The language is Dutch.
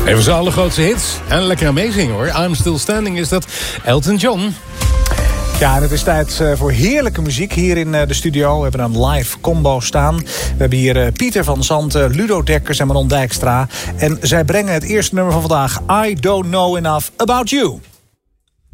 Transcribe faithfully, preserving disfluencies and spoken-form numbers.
Even zijn allergrootste hits. En lekker meezingen hoor. I'm Still Standing is dat Elton John. Ja, en het is tijd voor heerlijke muziek hier in de studio. We hebben een live combo staan. We hebben hier Pieter van Zanten, Ludo Dekkers en Manon Dijkstra. En zij brengen het eerste nummer van vandaag. I Don't Know Enough About You.